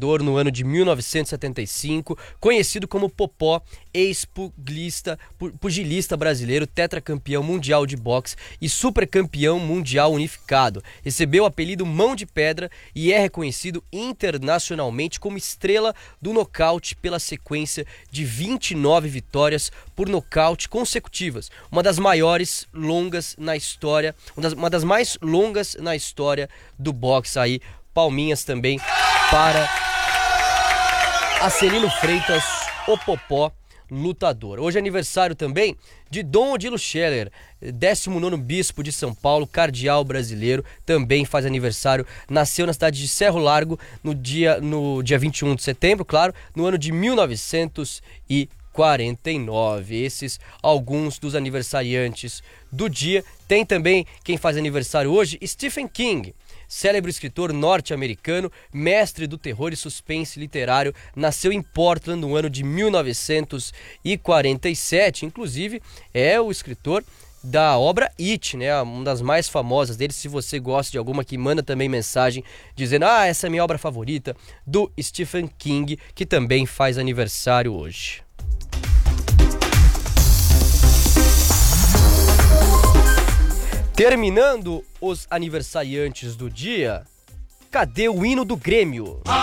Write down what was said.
lutador no ano de 1975, conhecido como Popó, ex-pugilista brasileiro, tetracampeão mundial de boxe e supercampeão mundial unificado. Recebeu o apelido Mão de Pedra e é reconhecido internacionalmente como estrela do nocaute pela sequência de 29 vitórias por nocaute consecutivas, uma das mais longas na história do boxe aí. Palminhas também para Acelino Freitas, o Popó lutador. Hoje é aniversário também de Dom Odilo Scheller, 19º bispo de São Paulo, cardeal brasileiro, também faz aniversário, nasceu na cidade de Cerro Largo no dia 21 de setembro, claro, no ano de 1949. Esses alguns dos aniversariantes do dia. Tem também quem faz aniversário hoje, Stephen King, célebre escritor norte-americano, mestre do terror e suspense literário, nasceu em Portland no ano de 1947, inclusive é o escritor da obra It, né, uma das mais famosas dele. Se você gosta de alguma, que manda também mensagem dizendo: essa é a minha obra favorita, do Stephen King, que também faz aniversário hoje. Terminando os aniversariantes do dia, cadê o hino do Grêmio?